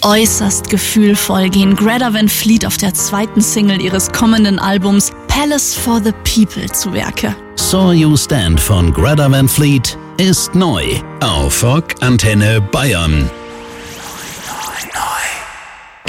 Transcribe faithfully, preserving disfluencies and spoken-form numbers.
äußerst gefühlvoll gehen Greta Van Fleet auf der zweiten Single ihres kommenden Albums Palace for the People zu Werke. Saw You Stand von Greta Van Fleet ist neu auf Rock Antenne Bayern.